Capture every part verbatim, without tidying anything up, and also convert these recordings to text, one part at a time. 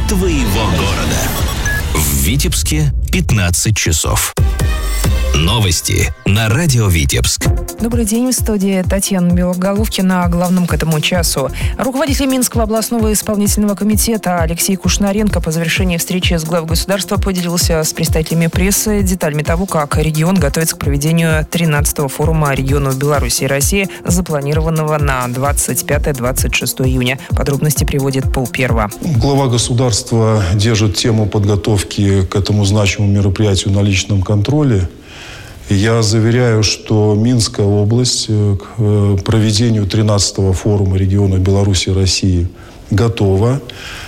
твоего города. В Витебске пятнадцать часов. Новости на радио Витебск. Добрый день, в студии Татьяна Белоголовкина. О главном к этому часу. Руководитель Минского областного исполнительного комитета Алексей Кушнаренко по завершении встречи с главой государства поделился с представителями прессы деталями того, как регион готовится к проведению тринадцатого форума регионов Беларуси и России, запланированного на двадцать пятое - двадцать шестое июня. Подробности приводит Пол Первого. Глава государства держит тему подготовки к этому значимому мероприятию на личном контроле. Я заверяю, что Минская область к проведению тринадцатого форума регионов Беларуси и России готова.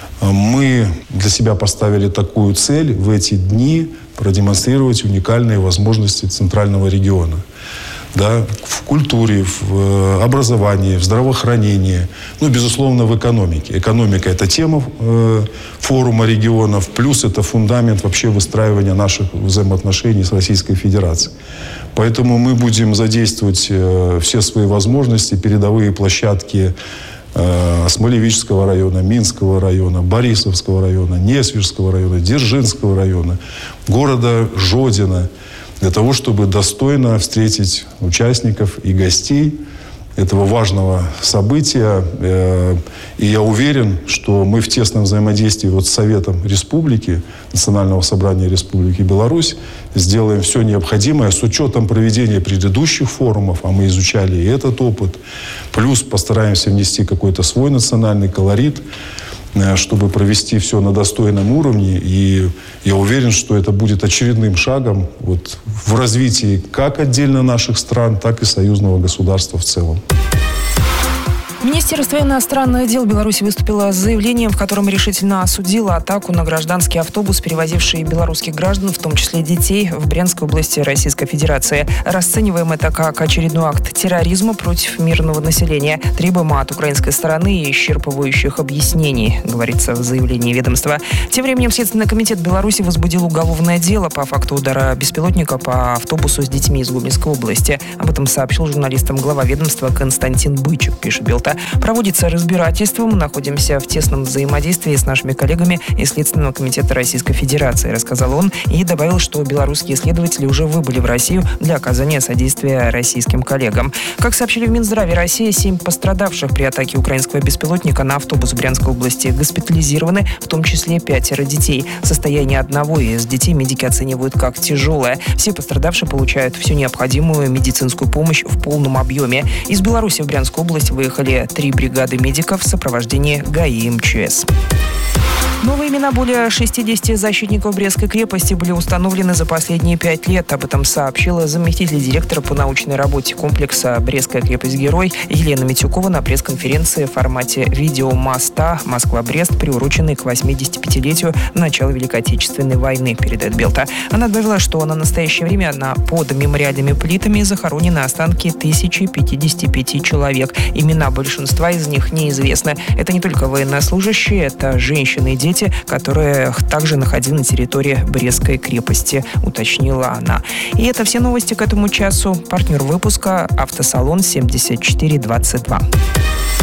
Мы для себя поставили такую цель в эти дни продемонстрировать уникальные возможности центрального региона. Да, в культуре, в образовании, в здравоохранении, ну, безусловно, в экономике. Экономика – это тема э, форума регионов, плюс это фундамент вообще выстраивания наших взаимоотношений с Российской Федерацией. Поэтому мы будем задействовать э, все свои возможности, передовые площадки э, Смолевического района, Минского района, Борисовского района, Несвежского района, Дзержинского района, города Жодино, для того, чтобы достойно встретить участников и гостей этого важного события. И я уверен, что мы в тесном взаимодействии вот с Советом Республики, Национального собрания Республики Беларусь, сделаем все необходимое с учетом проведения предыдущих форумов, а мы изучали и этот опыт, плюс постараемся внести какой-то свой национальный колорит, чтобы провести все на достойном уровне. И я уверен, что это будет очередным шагом вот, в развитии как отдельно наших стран, так и союзного государства в целом. Министерство иностранных дел Беларуси выступило с заявлением, в котором решительно осудило атаку на гражданский автобус, перевозивший белорусских граждан, в том числе детей, в Брянской области Российской Федерации. Расцениваем это как очередной акт терроризма против мирного населения. Требуем от украинской стороны исчерпывающих объяснений, говорится в заявлении ведомства. Тем временем Следственный комитет Беларуси возбудил уголовное дело по факту удара беспилотника по автобусу с детьми из Гомельской области. Об этом сообщил журналистам глава ведомства Константин Бычек, пишет Белта. Проводится разбирательство. Мы находимся в тесном взаимодействии с нашими коллегами из Следственного комитета Российской Федерации, рассказал он, и добавил, что белорусские следователи уже выбыли в Россию для оказания содействия российским коллегам. Как сообщили в Минздраве России, семь пострадавших при атаке украинского беспилотника на автобус в Брянской области госпитализированы, в том числе пятеро детей. Состояние одного из детей медики оценивают как тяжелое. Все пострадавшие получают всю необходимую медицинскую помощь в полном объеме. Из Беларуси в Брянскую область выехали три бригады медиков в сопровождении ГАИ и МЧС. Новые имена более шестидесяти защитников Брестской крепости были установлены за последние пять лет. Об этом сообщила заместитель директора по научной работе комплекса «Брестская крепость-герой» Елена Митюкова на пресс-конференции в формате видеомоста «Москва-Брест», приуроченной к восьмидесятипятилетию начала Великой Отечественной войны, передает Белта. Она добавила, что на настоящее время на, под мемориальными плитами захоронены останки тысячи пятидесяти пяти человек. Имена большинства из них неизвестны. Это не только военнослужащие, это женщины и дети, которые также находились на территории Брестской крепости, уточнила она. И это все новости к этому часу. Партнер выпуска — автосалон семьдесят четыре двадцать два.